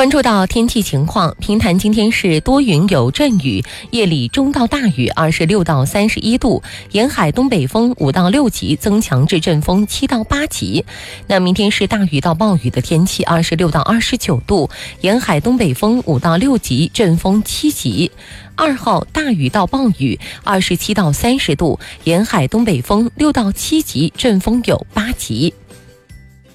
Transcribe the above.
关注到天气情况，平潭今天是多云有阵雨，夜里中到大雨，26到31度，沿海东北风5到6级，增强至阵风7到8级。那明天是大雨到暴雨的天气，26到29度，沿海东北风5到6级，阵风7级。2号大雨到暴雨，27到30度，沿海东北风6到7级，阵风有8级。